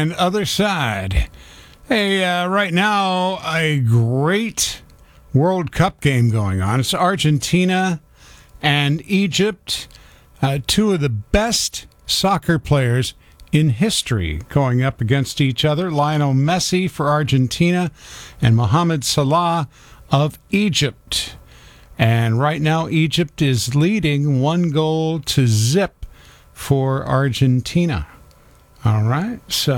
and Other Side. Hey, right now, a great World Cup game going on. It's Argentina and Egypt, two of the best soccer players in history going up against each other. Lionel Messi for Argentina and Mohamed Salah of Egypt. And right now, Egypt is leading 1-0 for Argentina. All right,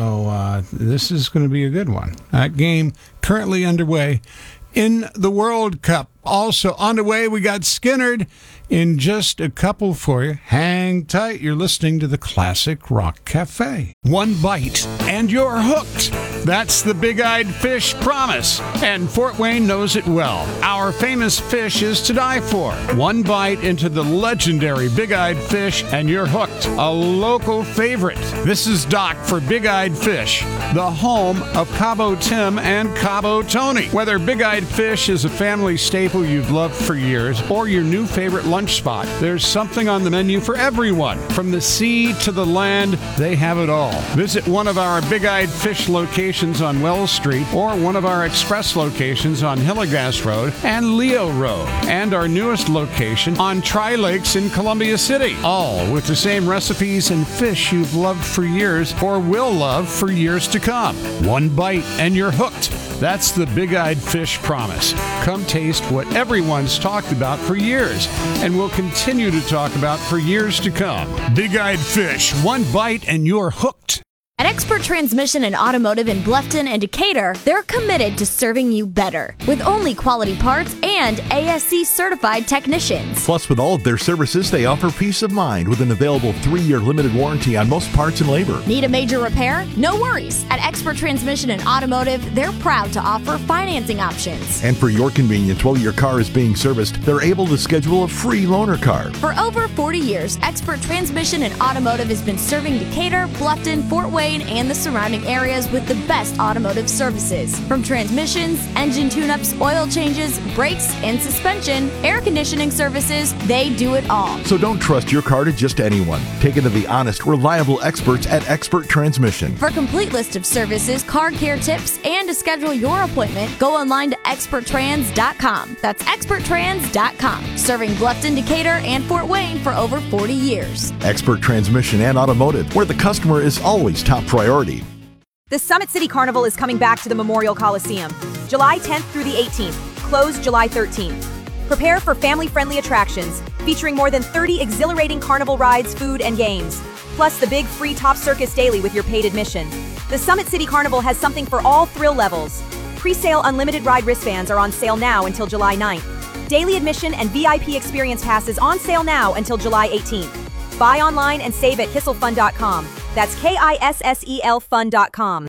so this is going to be a good one. That game currently underway in the World Cup. Also underway, we got Skinnerd in just a couple for you. Hang tight. You're listening to the Classic Rock Cafe. One bite and you're hooked. That's the Big-Eyed Fish promise, and Fort Wayne knows it well. Our famous fish is to die for. One bite into the legendary Big-Eyed Fish, and you're hooked. A local favorite. This is Doc for Big-Eyed Fish, the home of Cabo Tim and Cabo Tony. Whether Big-Eyed Fish is a family staple you've loved for years or your new favorite lunch spot, there's something on the menu for everyone. From the sea to the land, they have it all. Visit one of our Big-Eyed Fish locations on Wells Street or one of our express locations on Hillegas Road and Leo Road, and our newest location on Tri-Lakes in Columbia City, all with the same recipes and fish you've loved for years or will love for years to come. One bite and you're hooked. That's the Big-Eyed Fish promise. Come taste what everyone's talked about for years and will continue to talk about for years to come. Big-Eyed Fish, one bite and you're hooked. At Expert Transmission and Automotive in Bluffton and Decatur, they're committed to serving you better with only quality parts and ASC certified technicians. Plus, with all of their services, they offer peace of mind with an available 3-year limited warranty on most parts and labor. Need a major repair? No worries. At Expert Transmission and Automotive, they're proud to offer financing options. And for your convenience, while your car is being serviced, they're able to schedule a free loaner car. For over 40 years, Expert Transmission and Automotive has been serving Decatur, Bluffton, Fort Wayne, and the surrounding areas with the best automotive services. From transmissions, engine tune-ups, oil changes, brakes, and suspension, air conditioning services, they do it all. So don't trust your car to just anyone. Take it to the honest, reliable experts at Expert Transmission. For a complete list of services, car care tips, and to schedule your appointment, go online to experttrans.com. That's experttrans.com. Serving Bluffton, Decatur, and Fort Wayne for over 40 years. Expert Transmission and Automotive, where the customer is always top priority. The Summit City Carnival is coming back to the Memorial Coliseum, July 10th through the 18th, closed July 13th. Prepare for family-friendly attractions, featuring more than 30 exhilarating carnival rides, food, and games, plus the big free Top Circus Daily with your paid admission. The Summit City Carnival has something for all thrill levels. Pre-sale unlimited ride wristbands are on sale now until July 9th. Daily admission and VIP experience passes on sale now until July 18th. Buy online and save at kisselfun.com. That's KISSEL fun.com.